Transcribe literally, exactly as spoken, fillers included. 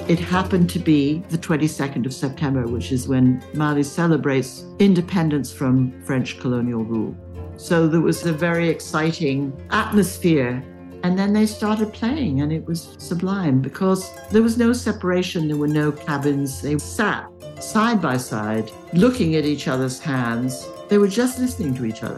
It happened to be the twenty-second of September, which is when Mali celebrates independence from French colonial rule. So there was a very exciting atmosphere. And then they started playing, and it was sublime because there was no separation. There were no cabins. They sat side by side, looking at each other's hands. They were just listening to each other.